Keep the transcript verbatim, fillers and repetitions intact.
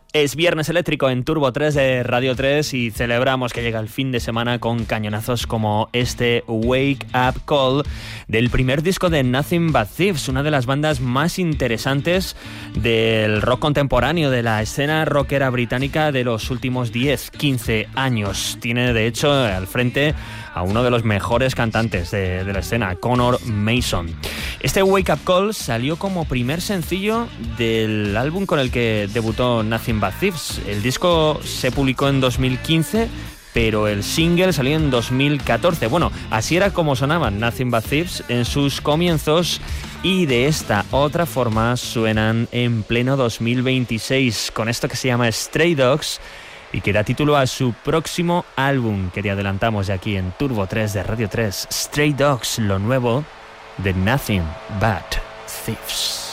Es viernes eléctrico en Turbo tres de Radio tres y celebramos que llega el fin de semana con cañonazos como este Wake Up Call del primer disco de Nothing But Thieves, una de las bandas más interesantes del rock contemporáneo, de la escena rockera británica de los últimos diez, quince años. Tiene de hecho al frente a uno de los mejores cantantes de, de la escena, Conor Mason. Este Wake Up Call salió como primer sencillo del álbum con el que debutó Nothing But Thieves. El disco se publicó en dos mil quince, pero el single salió en dos mil catorce. Bueno, así era como sonaban Nothing But Thieves en sus comienzos, y de esta otra forma suenan en pleno dos mil veintiséis con esto que se llama Stray Dogs y que da título a su próximo álbum que te adelantamos de aquí en Turbo tres de Radio tres. Stray Dogs, lo nuevo de Nothing But Thieves.